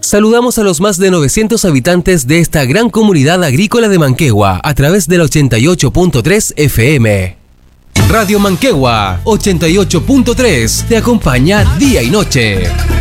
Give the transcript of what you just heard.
Saludamos a los más de 900 habitantes de esta gran comunidad agrícola de Manquehue a través del 88.3 FM. Radio Manquehue 88.3 te acompaña día y noche.